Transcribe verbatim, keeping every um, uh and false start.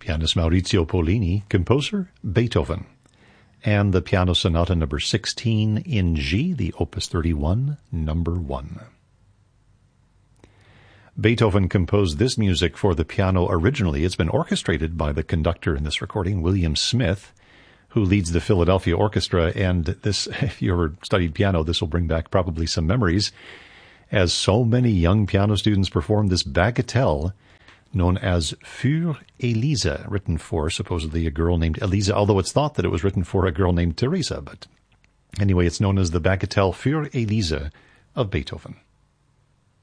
pianist Maurizio Pollini, composer Beethoven. And the Piano Sonata number sixteen in G, the Opus thirty-one, number one. Beethoven composed this music for the piano originally. It's been orchestrated by the conductor in this recording, William Smith, who leads the Philadelphia Orchestra. And this, if you ever studied piano, this will bring back probably some memories, as so many young piano students performed this bagatelle known as Für Elisa, written for supposedly a girl named Elisa, although it's thought that it was written for a girl named Teresa. But anyway, it's known as the bagatelle Für Elisa of Beethoven.